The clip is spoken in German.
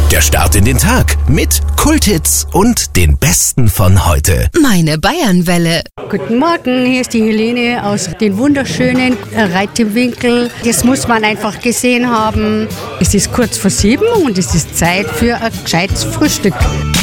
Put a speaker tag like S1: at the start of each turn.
S1: Der Start in den Tag mit Kulthits und den Besten von heute.
S2: Meine Bayernwelle.
S3: Guten Morgen, hier ist die Helene aus den wunderschönen Reit im Winkel. Das muss man einfach gesehen haben. Es ist kurz vor 7 und es ist Zeit für ein gescheites Frühstück.